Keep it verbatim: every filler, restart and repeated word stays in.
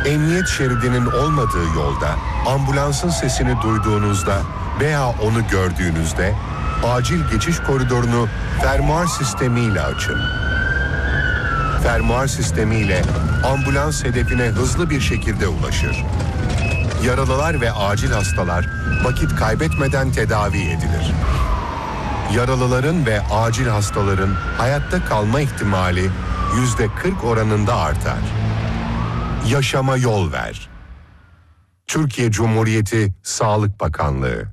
Emniyet şeridinin olmadığı yolda ambulansın sesini duyduğunuzda veya onu gördüğünüzde acil geçiş koridorunu fermuar sistemiyle açın. Fermuar sistemiyle ambulans hedefine hızlı bir şekilde ulaşır. Yaralılar ve acil hastalar vakit kaybetmeden tedavi edilir. Yaralıların ve acil hastaların hayatta kalma ihtimali yüzde kırk oranında artar. Yaşama yol ver. Türkiye Cumhuriyeti Sağlık Bakanlığı.